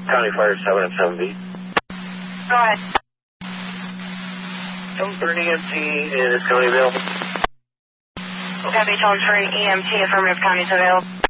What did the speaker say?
County Fire 7 and 7B. Go ahead. 730 EMT is county available. Copy, told for EMT, affirmative, county's available.